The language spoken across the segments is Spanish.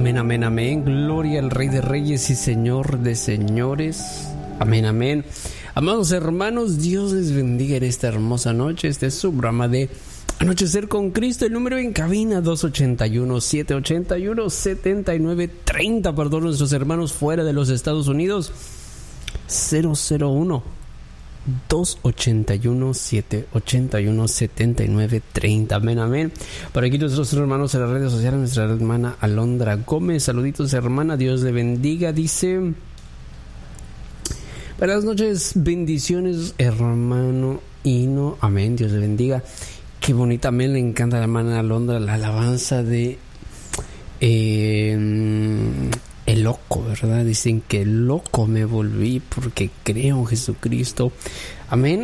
Amén, amén, amén. Gloria al Rey de Reyes y Señor de Señores. Amén, amén. Amados hermanos, Dios les bendiga en esta hermosa noche. Este es su programa de Anochecer con Cristo. El número en cabina 281-781-7930. Perdón, nuestros hermanos fuera de los Estados Unidos. 001-281-781-7930. Amén, amén. Por aquí nuestros hermanos en las redes sociales, nuestra hermana Alondra Gómez. Saluditos, hermana. Dios le bendiga. Dice: buenas noches, bendiciones, hermano Hino. Amén, Dios le bendiga. Qué bonita, amén. Le encanta a la hermana Alondra la alabanza de el loco, ¿verdad? Dicen que loco me volví porque creo en Jesucristo. Amén.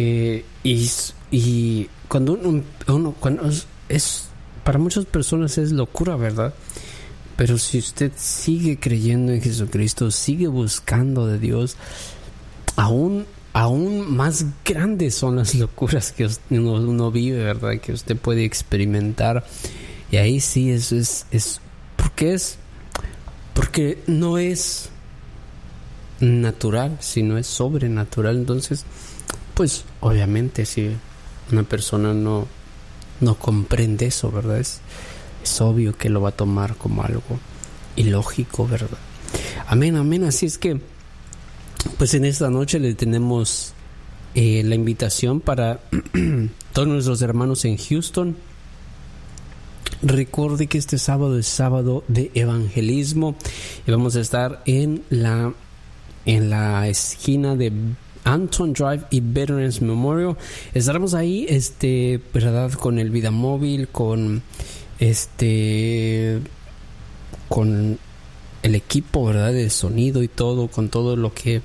Y cuando uno es para muchas personas es locura, ¿verdad? Pero si usted sigue creyendo en Jesucristo, sigue buscando de Dios, aún más grandes son las locuras que uno vive, ¿verdad? Que usted puede experimentar. Y ahí sí, eso es porque no es natural, sino es sobrenatural. Entonces, pues obviamente si una persona no comprende eso, ¿verdad? Es obvio que lo va a tomar como algo ilógico, ¿verdad? Amén, amén. Así es que pues en esta noche le tenemos la invitación para todos nuestros hermanos en Houston. Recuerde que este sábado es sábado de evangelismo y vamos a estar en la esquina de Anton Drive y Veterans Memorial. Estaremos ahí, ¿verdad? Con el Vida Móvil, con el equipo, ¿verdad? De sonido y todo, con todo lo que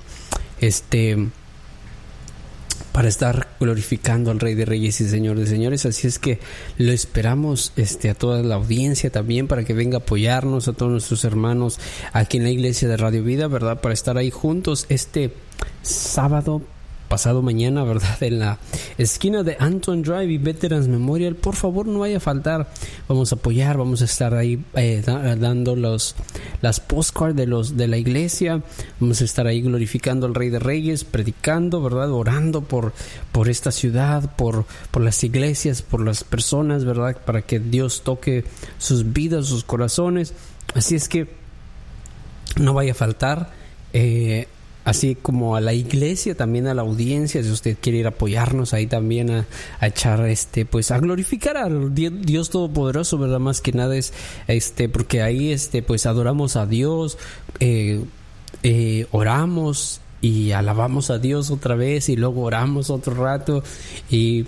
para estar glorificando al Rey de Reyes y Señor de Señores. Así es que lo esperamos a toda la audiencia también para que venga a apoyarnos, a todos nuestros hermanos aquí en la iglesia de Radio Vida, ¿verdad? Para estar ahí juntos este sábado, pasado mañana, ¿verdad? En la esquina de Anton Drive y Veterans Memorial. Por favor, no vaya a faltar. Vamos a apoyar, vamos a estar ahí dando las postcards de la iglesia. Vamos a estar ahí glorificando al Rey de Reyes, predicando, ¿verdad? Orando por esta ciudad, por las iglesias, por las personas, ¿verdad? Para que Dios toque sus vidas, sus corazones. Así es que no vaya a faltar. Así como a la iglesia, también a la audiencia, si usted quiere ir a apoyarnos ahí también a echar pues a glorificar al Dios Todopoderoso, ¿verdad? Más que nada es porque ahí pues adoramos a Dios, oramos y alabamos a Dios otra vez y luego oramos otro rato y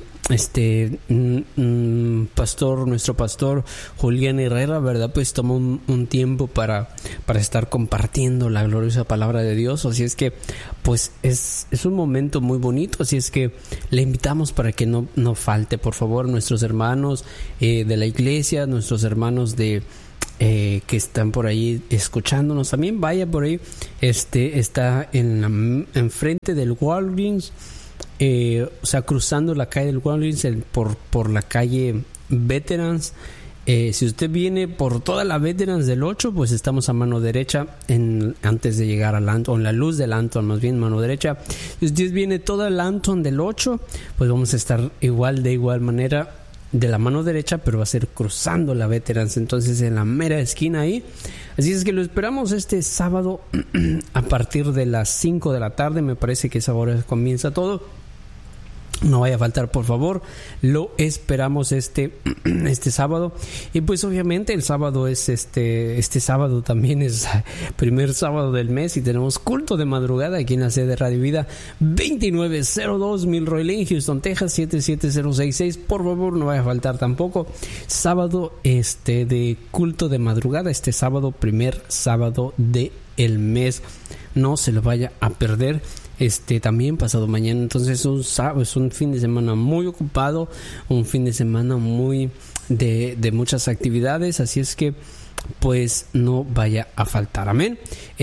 nuestro pastor Julián Herrera, ¿verdad? Pues tomó un tiempo para estar compartiendo la gloriosa palabra de Dios. Así es que pues es un momento muy bonito. Así es que le invitamos para que no falte, por favor, nuestros hermanos de la iglesia, nuestros hermanos que están por ahí escuchándonos. También vaya por ahí. Está enfrente del Walgreens. O sea, cruzando la calle del Walgreens por la calle Veterans. Si usted viene por toda la Veterans del 8, pues estamos a mano derecha antes de llegar al Anton, la luz del Anton, más bien mano derecha. Si usted viene toda el Anton del 8, pues vamos a estar de igual manera de la mano derecha, pero va a ser cruzando la Veterans, entonces en la mera esquina ahí. Así es que lo esperamos este sábado a partir de las 5 de la tarde. Me parece que esa hora comienza todo. No vaya a faltar, por favor. Lo esperamos este sábado. Y pues obviamente el sábado es este sábado también es primer sábado del mes y tenemos culto de madrugada aquí en la sede de Radio Vida 2902 Milroy Lane, Houston, Texas 77066. Por favor, no vaya a faltar tampoco. Sábado de culto de madrugada, este sábado, primer sábado del mes. No se lo vaya a perder. También pasado mañana, entonces es un fin de semana muy ocupado, un fin de semana muy de muchas actividades, así es que pues no vaya a faltar. Amén.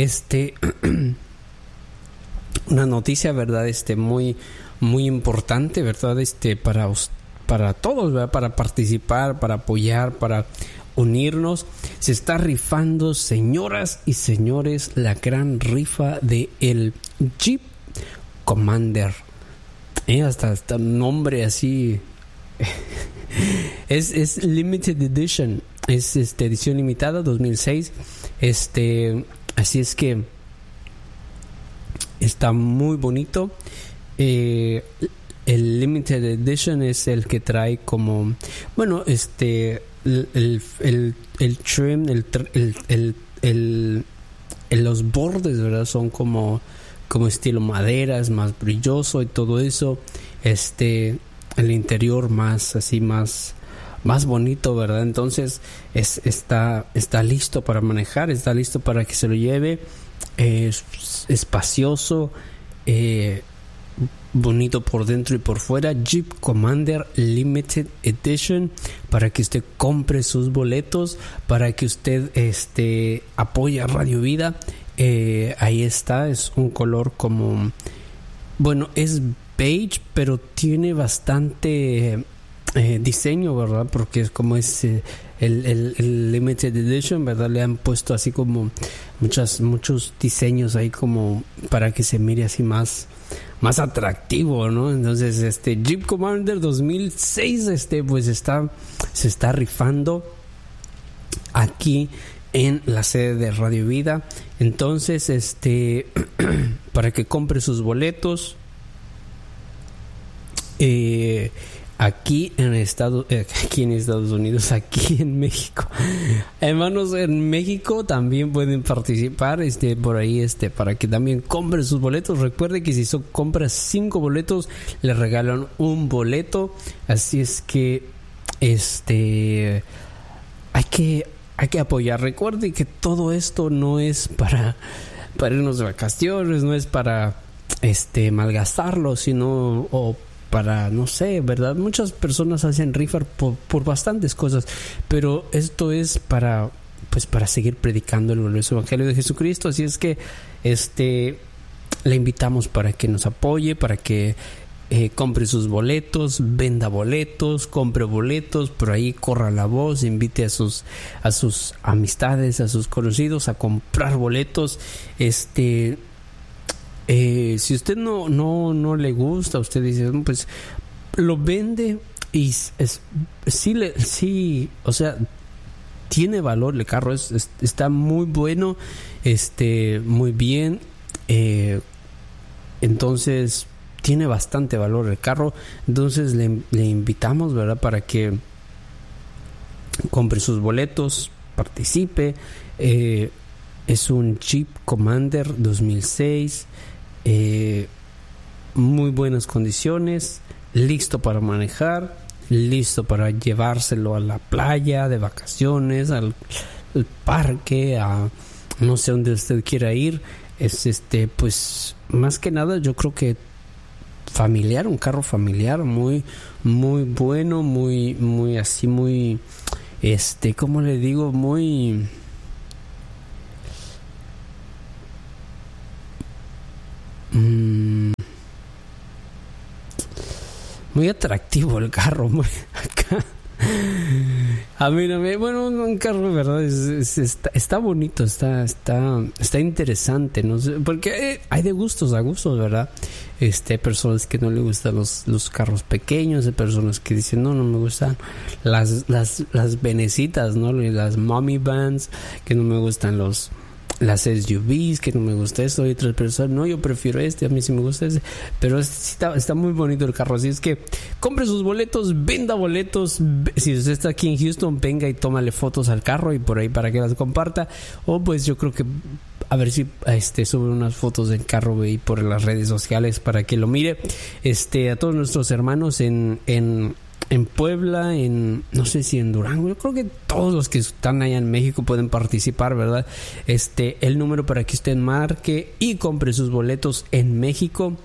Una noticia, verdad, muy muy importante, verdad, para todos, ¿verdad? Para participar, para apoyar, para unirnos. Se está rifando, señoras y señores, la gran rifa de el Jeep Commander. Hasta nombre así. es limited edition, es edición limitada 2006. Así es que está muy bonito. El limited edition es el que trae como, bueno, el trim, los bordes, ¿verdad? Son como estilo madera, es más brilloso y todo eso. El interior más bonito, ¿verdad? Entonces está listo para manejar, está listo para que se lo lleve. Es espacioso, bonito por dentro y por fuera. Jeep Commander Limited Edition, para que usted compre sus boletos, para que usted apoye a Radio Vida. Ahí está, es un color como, bueno, es beige, pero tiene bastante diseño, ¿verdad? Porque es como el Limited Edition, ¿verdad? Le han puesto así como muchos diseños ahí como para que se mire así más atractivo, ¿no? Entonces Jeep Commander 2006 pues se está rifando aquí en la sede de Radio Vida. Entonces para que compre sus boletos aquí en Estados Unidos, aquí en México. Hermanos, en México también pueden participar por ahí para que también compren sus boletos. Recuerde que si compra 5 boletos le regalan un boleto. Así es que hay que apoyar. Recuerde que todo esto no es para irnos de vacaciones, no es para malgastarlo, sino para, no sé, ¿verdad? Muchas personas hacen rifar por bastantes cosas, pero esto es para seguir predicando el glorioso evangelio de Jesucristo. Así es que le invitamos para que nos apoye, para que compre sus boletos, venda boletos, compre boletos, por ahí corra la voz, invite a sus amistades, a sus conocidos a comprar boletos. Si usted no le gusta, usted dice, pues lo vende y sí, o sea, tiene valor el carro, está muy bueno, muy bien, entonces tiene bastante valor el carro. Entonces le invitamos, ¿verdad?, para que compre sus boletos, participe. Es un Jeep Commander 2006, muy buenas condiciones, listo para manejar, listo para llevárselo a la playa de vacaciones, al parque, a no sé dónde usted quiera ir. Es pues más que nada yo creo que familiar, un carro familiar muy muy bueno, muy así, muy ¿cómo le digo? Muy atractivo el carro, muy acá. A mí bueno, un carro, ¿verdad? Está bonito, está interesante, no sé, porque hay de gustos a gustos, ¿verdad? Hay personas que no le gustan los carros pequeños, hay personas que dicen no me gustan las venecitas, ¿no? Las mommy vans, que no me gustan las SUVs, que no me gusta esto. Y otras personas, no, yo prefiero a mí sí me gusta ese. Pero está muy bonito el carro. Así es que compre sus boletos, venda boletos. Si usted está aquí en Houston, venga y tómale fotos al carro y por ahí para que las comparta. O pues yo creo que a ver si sube unas fotos del carro y por las redes sociales para que lo mire. A todos nuestros hermanos en Puebla, no sé si en Durango, yo creo que todos los que están allá en México pueden participar, ¿verdad? El número para que usted marque y compre sus boletos en México,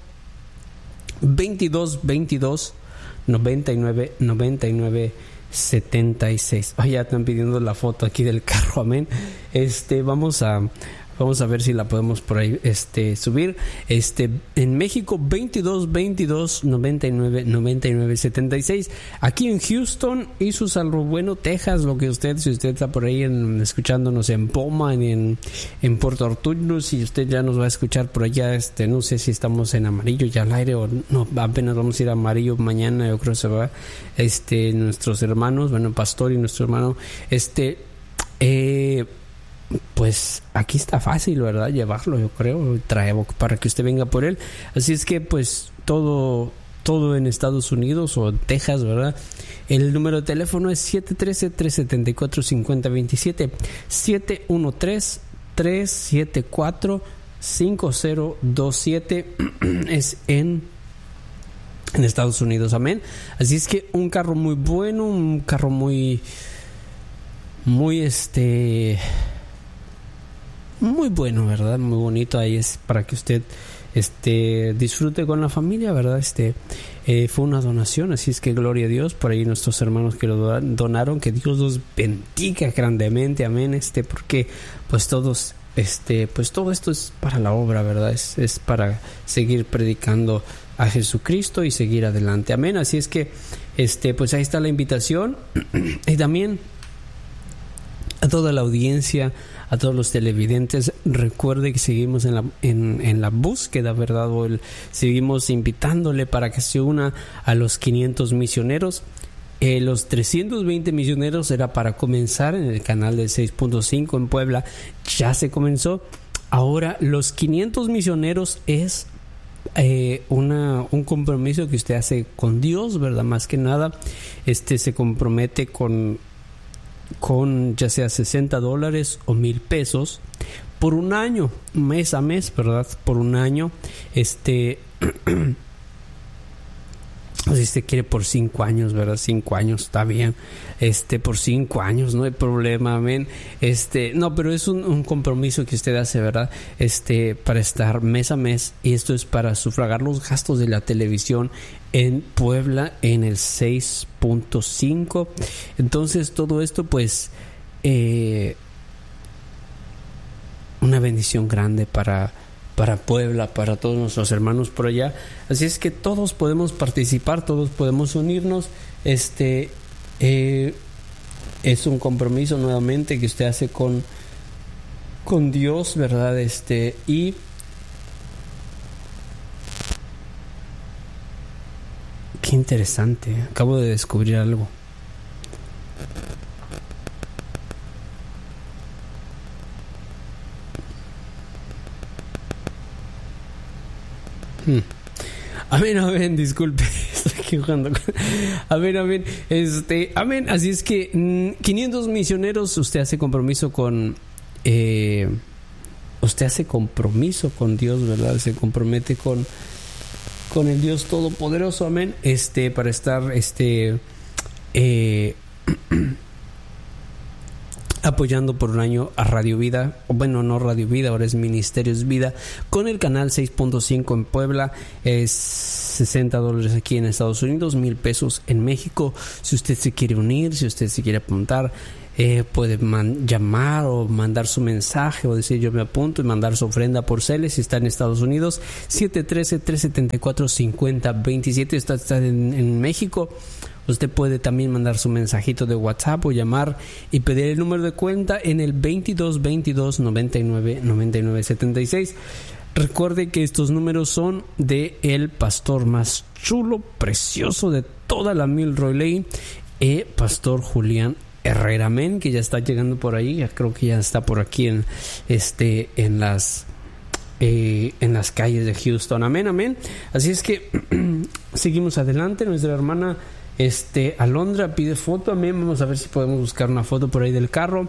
22 99 99 76. Ya están pidiendo la foto aquí del carro, amén. Vamos Vamos a ver si la podemos por ahí subir. En México 2222-99-99-76. Aquí en Houston y sus Algo Bueno, Texas, lo que si usted está por ahí escuchándonos en Poma, en Puerto Arturo, si usted ya nos va a escuchar por allá, no sé si estamos en amarillo ya al aire o no, apenas vamos a ir a amarillo mañana, yo creo que se va, nuestros hermanos, bueno, pastor y nuestro hermano, pues aquí está fácil, ¿verdad? Llevarlo, yo creo, traemos para que usted venga por él. Así es que pues todo en Estados Unidos o Texas, ¿verdad? El número de teléfono es 713-374-5027, 713-374-5027, es en Estados Unidos, amén. Así es que un carro muy bueno, un carro muy muy bueno, ¿verdad? Muy bonito. Ahí es para que usted disfrute con la familia, ¿verdad? Fue una donación, así es que gloria a Dios por ahí nuestros hermanos que lo donaron, que Dios los bendiga grandemente, amén. Porque pues todos pues todo esto es para la obra, ¿verdad? Es para seguir predicando a Jesucristo y seguir adelante, amén. Así es que pues ahí está la invitación. Y también a toda la audiencia, a todos los televidentes, recuerde que seguimos en la búsqueda, ¿verdad? Seguimos invitándole para que se una a los 500 misioneros. Los 320 misioneros era para comenzar en el canal del 6.5 en Puebla. Ya se comenzó. Ahora los 500 misioneros es un compromiso que usted hace con Dios, ¿verdad? Más que nada, se compromete con ya sea $60 o $1,000 por un año, mes a mes, ¿verdad? Por un año, si usted quiere por 5 años, ¿verdad? 5 años está bien, por 5 años no hay problema, amén. No, pero es un compromiso que usted hace, ¿verdad? Para estar mes a mes, y esto es para sufragar los gastos de la televisión en Puebla en el 6.5. Entonces todo esto pues una bendición grande para Puebla, para todos nuestros hermanos por allá. Así es que todos podemos participar, todos podemos unirnos. Es un compromiso nuevamente que usted hace con Dios, ¿verdad? Y qué interesante, acabo de descubrir algo. Amén, disculpe, estoy aquí jugando. Amén. Amén, así es que 500 misioneros, usted hace compromiso con Dios, ¿verdad? Se compromete con el Dios Todopoderoso, amén, para estar apoyando por un año a Radio Vida, bueno, no Radio Vida, ahora es Ministerios Vida, con el canal 6.5 en Puebla. Es $60 aquí en Estados Unidos, $1,000 en México. Si usted se quiere unir, si usted se quiere apuntar, puede llamar o mandar su mensaje o decir yo me apunto y mandar su ofrenda por Celes. Si está en Estados Unidos, 713-374-5027. Está en México, usted puede también mandar su mensajito de WhatsApp o llamar y pedir el número de cuenta en el 2222-99-9976. Recuerde que estos números son de el pastor más chulo, precioso de toda la Milroy Lane, Pastor Julián Herrera, amén, que ya está llegando por ahí. Ya creo que ya está por aquí en las calles de Houston, amén. Así es que seguimos adelante. Nuestra hermana Alondra pide foto, amén. Vamos a ver si podemos buscar una foto por ahí del carro.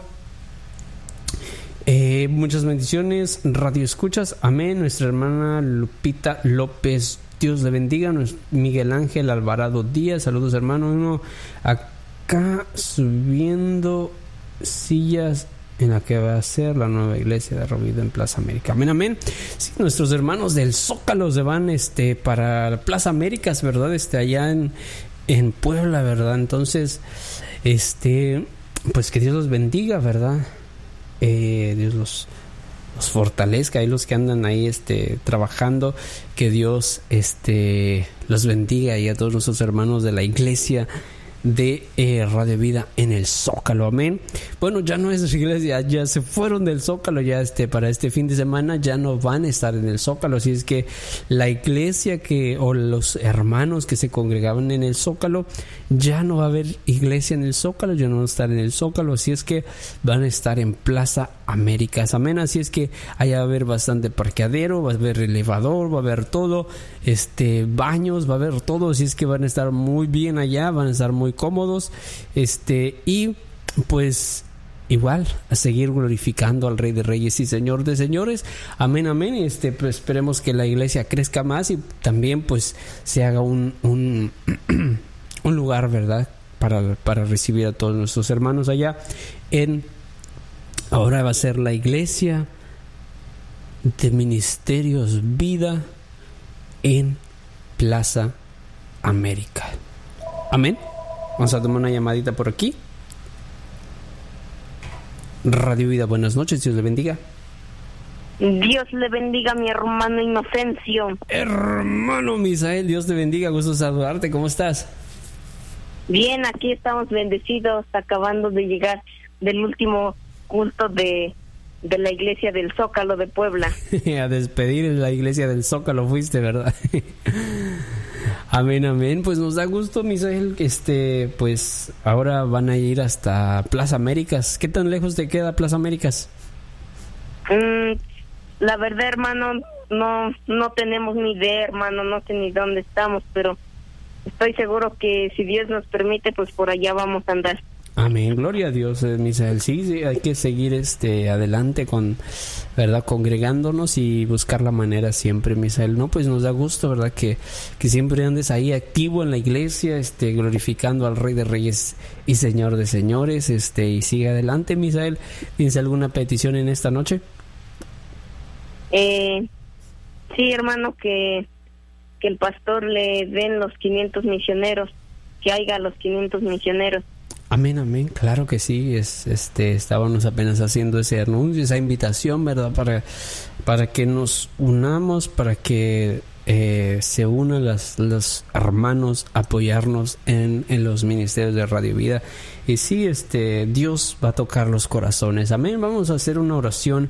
Muchas bendiciones, radio escuchas, amén. Nuestra hermana Lupita López, Dios le bendiga. Miguel Ángel Alvarado Díaz, saludos hermano. Acá subiendo sillas en la que va a ser la nueva iglesia de Rovido en Plaza América, amén. Sí, nuestros hermanos del Zócalo se van para Plaza Américas, verdad, allá en Puebla, verdad. Entonces pues que Dios los bendiga, verdad. Dios fortalezca, ahí los que andan ahí trabajando, que Dios los bendiga, y a todos nuestros hermanos de la iglesia de Radio Vida en el Zócalo, amén. Bueno, ya no es iglesia, ya se fueron del Zócalo, ya para este fin de semana ya no van a estar en el Zócalo, así es que la iglesia o los hermanos que se congregaban en el Zócalo, ya no va a haber iglesia en el Zócalo, ya no van a estar en el Zócalo, así es que van a estar en Plaza Américas, amén. Así es que allá va a haber bastante parqueadero, va a haber elevador, va a haber todo, baños, va a haber todo, así es que van a estar muy bien allá, van a estar muy cómodos, y pues igual a seguir glorificando al Rey de Reyes y Señor de Señores, amén, amén. Pues esperemos que la iglesia crezca más y también pues se haga un lugar, ¿verdad?, para recibir a todos nuestros hermanos allá ahora va a ser la iglesia de Ministerios Vida en Plaza América, amén. Vamos a tomar una llamadita por aquí. Radio Vida, buenas noches, Dios le bendiga. Dios le bendiga, mi hermano Inocencio. Hermano Misael, Dios te bendiga, gusto saludarte, ¿cómo estás? Bien, aquí estamos bendecidos, acabando de llegar del último culto de la iglesia del Zócalo de Puebla. A despedir la iglesia del Zócalo fuiste, ¿verdad? Amén, amén. Pues nos da gusto, Misael, pues ahora van a ir hasta Plaza Américas. ¿Qué tan lejos te queda Plaza Américas? La verdad, hermano, no tenemos ni idea, hermano, no sé ni dónde estamos, pero estoy seguro que si Dios nos permite, pues por allá vamos a andar. Amén, gloria a Dios, Misael. Sí, hay que seguir adelante ¿verdad?, congregándonos y buscar la manera siempre, Misael. No, pues nos da gusto, ¿verdad?, que siempre andes ahí activo en la iglesia, glorificando al Rey de Reyes y Señor de Señores, y sigue adelante, Misael. ¿Tienes alguna petición en esta noche? Sí, hermano, que el pastor le den los 500 misioneros, que haya los 500 misioneros. Amén, amén, claro que sí. Estábamos apenas haciendo ese anuncio, esa invitación, ¿verdad?, para que nos unamos, para que se unan los hermanos a apoyarnos en los ministerios de Radio Vida. Y sí, Dios va a tocar los corazones. Amén. Vamos a hacer una oración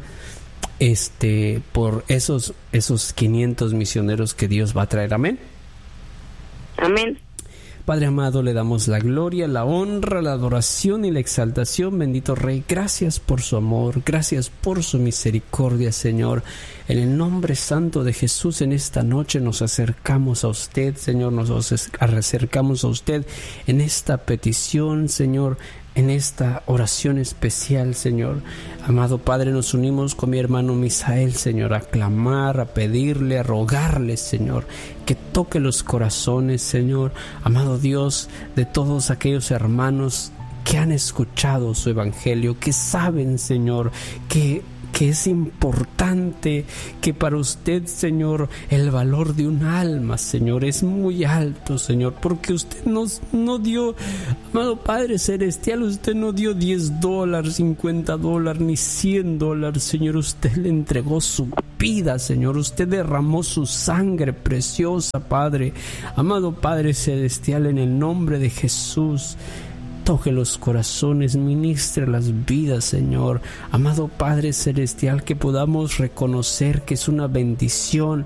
por esos 500 misioneros que Dios va a traer. Amén. Amén. Padre amado, le damos la gloria, la honra, la adoración y la exaltación, bendito Rey. Gracias por su amor, gracias por su misericordia, Señor. En el nombre santo de Jesús, en esta noche nos acercamos a usted, Señor, nos acercamos a usted en esta petición, Señor, en esta oración especial, Señor. Amado Padre, nos unimos con mi hermano Misael, Señor, a clamar, a pedirle, a rogarle, Señor, que toque los corazones, Señor, amado Dios, de todos aquellos hermanos que han escuchado su evangelio, que saben, Señor, que es importante, que para usted, Señor, el valor de un alma, Señor, es muy alto, Señor, porque usted no dio, amado Padre Celestial, usted no dio $10, $50, ni $100, Señor, usted le entregó su vida, Señor, usted derramó su sangre preciosa, Padre, amado Padre Celestial, en el nombre de Jesús. Toque los corazones, ministre las vidas, Señor. Amado Padre Celestial, que podamos reconocer que es una bendición